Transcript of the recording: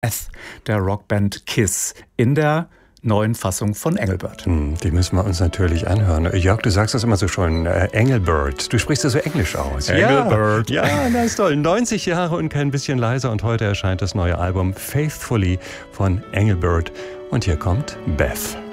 Beth der Rockband Kiss in der neuen Fassung von Engelbert. Die müssen wir uns natürlich anhören. Jörg, du sagst das immer so schön, Engelbert. Du sprichst das so englisch aus. Engelbert. Ja, das ist toll. 90 Jahre und kein bisschen leiser. Und heute erscheint das neue Album Faithfully von Engelbert. Und hier kommt Beth.